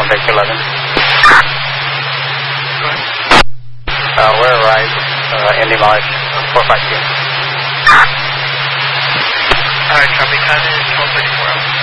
Deck 11. Go ahead. We're arrived in Limaj 452. Alright, copy. Time is 12:34.